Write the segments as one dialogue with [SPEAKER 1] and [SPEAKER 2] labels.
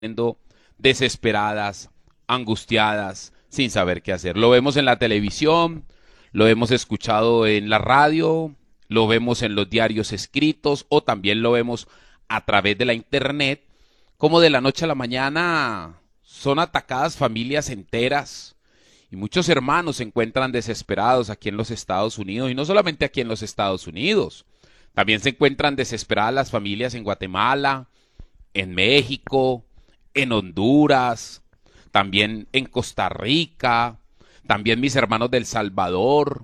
[SPEAKER 1] siendo desesperadas, angustiadas, sin saber qué hacer. Lo vemos en la televisión, lo hemos escuchado en la radio, lo vemos en los diarios escritos o también lo vemos a través de la internet, como de la noche a la mañana son atacadas familias enteras y muchos hermanos se encuentran desesperados aquí en los Estados Unidos y no solamente aquí en los Estados Unidos, también se encuentran desesperadas las familias en Guatemala, en México, en Honduras, también en Costa Rica, también mis hermanos del Salvador,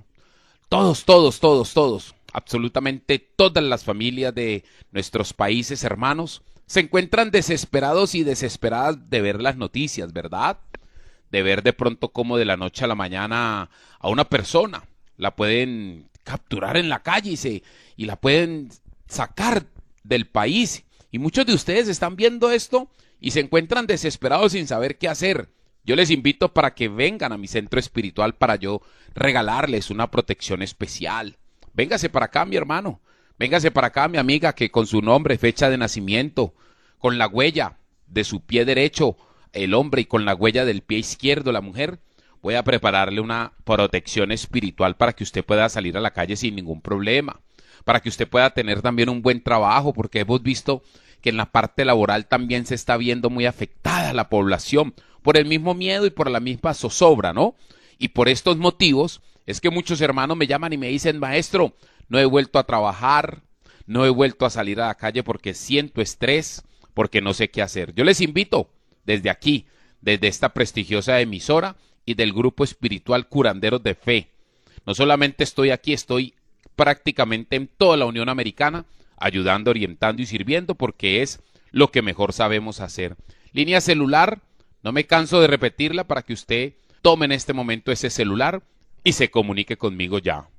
[SPEAKER 1] todos, absolutamente todas las familias de nuestros países hermanos se encuentran desesperados y desesperadas de ver las noticias, ¿verdad? De ver de pronto cómo de la noche a la mañana a una persona la pueden capturar en la calle y la pueden sacar del país. Y muchos de ustedes están viendo esto y se encuentran desesperados sin saber qué hacer. Yo les invito para que vengan a mi centro espiritual para yo regalarles una protección especial. Véngase para acá, mi hermano. Véngase para acá, mi amiga, que con su nombre, fecha de nacimiento, con la huella de su pie derecho, el hombre, y con la huella del pie izquierdo, la mujer, voy a prepararle una protección espiritual para que usted pueda salir a la calle sin ningún problema, para que usted pueda tener también un buen trabajo, porque hemos visto que en la parte laboral también se está viendo muy afectada la población por el mismo miedo y por la misma zozobra, ¿no? Y por estos motivos es que muchos hermanos me llaman y me dicen, maestro, no he vuelto a trabajar, no he vuelto a salir a la calle porque siento estrés, porque no sé qué hacer. Yo les invito desde aquí, desde esta prestigiosa emisora y del grupo espiritual Curanderos de Fe. No solamente estoy aquí, estoy prácticamente en toda la Unión Americana, ayudando, orientando y sirviendo porque es lo que mejor sabemos hacer. Línea celular, no me canso de repetirla para que usted tome en este momento ese celular y se comunique conmigo ya.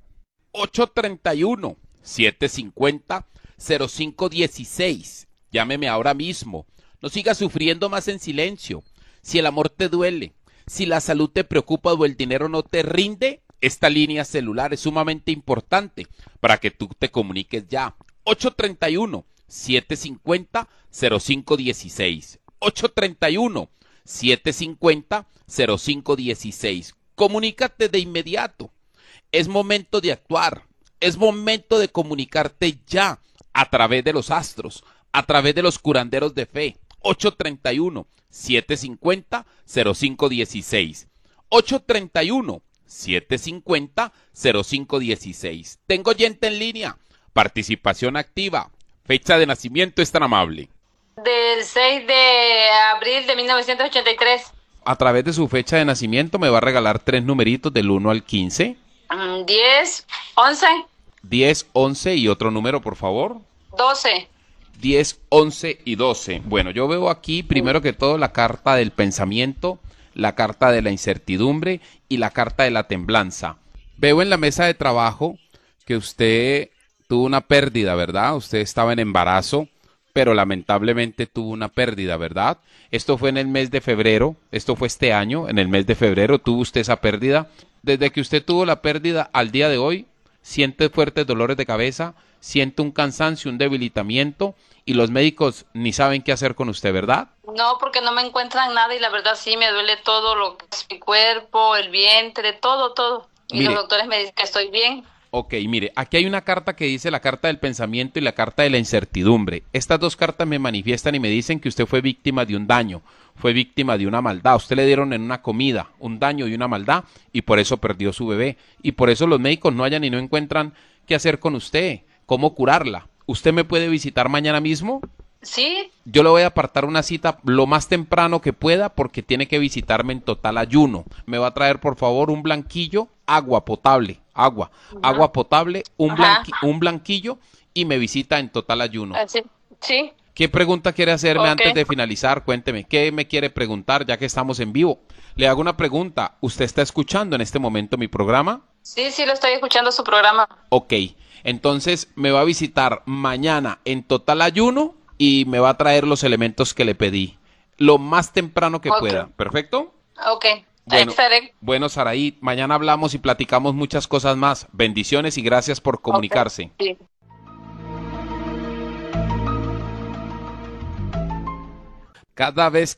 [SPEAKER 1] 831-750-0516. Llámeme ahora mismo. No siga sufriendo más en silencio. Si el amor te duele, si la salud te preocupa o el dinero no te rinde, esta línea celular es sumamente importante para que tú te comuniques ya. 831-750-0516. 831-750-0516. Comunícate de inmediato. Es momento de actuar. Es momento de comunicarte ya a través de los astros, a través de los curanderos de fe. 831-750-0516. 831-750-0516. Tengo oyente en línea. Participación activa. Fecha de nacimiento es tan amable.
[SPEAKER 2] Del 6 de abril de 1983.
[SPEAKER 1] A través de su fecha de nacimiento me va a regalar 3 numeritos del 1 al 15.
[SPEAKER 2] 10, 11,
[SPEAKER 1] 10, 11 y otro número, por favor.
[SPEAKER 2] 12.
[SPEAKER 1] 10, 11 y 12. Bueno, yo veo aquí primero que todo la carta del pensamiento, la carta de la incertidumbre y la carta de la temblanza. Veo en la mesa de trabajo que usted tuvo una pérdida, ¿verdad? Usted estaba en embarazo, pero lamentablemente tuvo una pérdida, ¿verdad? Esto fue en el mes de febrero, esto fue este año, en el mes de febrero tuvo usted esa pérdida. Desde que usted tuvo la pérdida al día de hoy, siente fuertes dolores de cabeza, siente un cansancio, un debilitamiento y los médicos ni saben qué hacer con usted, ¿verdad?
[SPEAKER 2] No, porque no me encuentran nada y la verdad sí me duele todo lo que es mi cuerpo, el vientre, todo. Y
[SPEAKER 1] Mire,
[SPEAKER 2] los doctores me dicen que estoy bien.
[SPEAKER 1] ok, mire, aquí hay una carta que dice la carta del pensamiento y la carta de la incertidumbre. Estas dos cartas me manifiestan y me dicen que usted fue víctima de un daño, fue víctima de una maldad. Usted le dieron en una comida un daño y una maldad y por eso perdió su bebé. Y por eso los médicos no hallan y no encuentran qué hacer con usted, cómo curarla. ¿Usted me puede visitar mañana mismo?
[SPEAKER 2] ¿Sí?
[SPEAKER 1] Yo le voy a apartar una cita lo más temprano que pueda porque tiene que visitarme en total ayuno. Me va a traer, por favor, un blanquillo, agua potable, agua potable, un blanquillo y me visita en total ayuno.
[SPEAKER 2] Así. Sí.
[SPEAKER 1] ¿Qué pregunta quiere hacerme
[SPEAKER 2] Ok.
[SPEAKER 1] antes de finalizar? Cuénteme, ¿qué me quiere preguntar ya que estamos en vivo? Le hago una pregunta. ¿Usted está escuchando en este momento mi programa?
[SPEAKER 2] Sí, lo estoy escuchando su programa.
[SPEAKER 1] Ok, entonces me va a visitar mañana en total ayuno y me va a traer los elementos que le pedí, lo más temprano que
[SPEAKER 2] Ok.
[SPEAKER 1] pueda, ¿perfecto?
[SPEAKER 2] Ok. Ahí
[SPEAKER 1] Bueno,
[SPEAKER 2] estaré.
[SPEAKER 1] bueno, Saraí, mañana hablamos y platicamos muchas cosas más. Bendiciones y gracias por comunicarse.
[SPEAKER 2] Ok. Sí.
[SPEAKER 1] Cada vez